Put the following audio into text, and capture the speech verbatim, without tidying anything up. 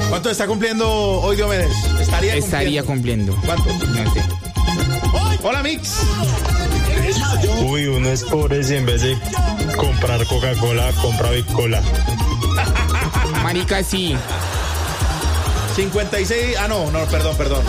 ¿Cuánto está cumpliendo hoy Diomedes? Estaría cumpliendo. Estaría cumpliendo. ¿Cuánto? No sé. Hola, Mix. Uy, uno es pobre si en vez de comprar Coca-Cola, compra Bicola. Marica, sí. cincuenta y seis. Ah, no, no, perdón, perdón.